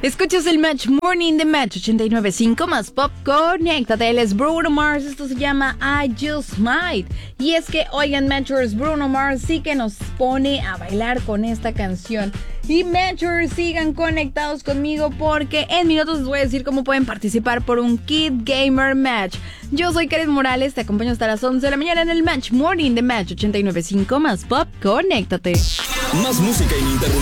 Escuchas el Match Morning de Match 89.5 más Pop. Conéctate, él es Bruno Mars. Esto se llama I Just Might. Y es que, oigan, Matchers, Bruno Mars sí que nos pone a bailar con esta canción. Y Matchers, sigan conectados conmigo porque en minutos les voy a decir cómo pueden participar por un Kid Gamer Match. Yo soy Karen Morales, te acompaño hasta las 11 de la mañana en el Match Morning de Match 89.5 más Pop. Conéctate. Más música ininterrumpida.